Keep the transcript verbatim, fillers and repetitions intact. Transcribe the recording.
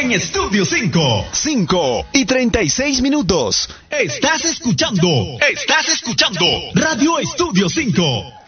en Estudio cinco. cinco y treinta y seis minutos. Estás escuchando, estás escuchando Radio Estudio cinco.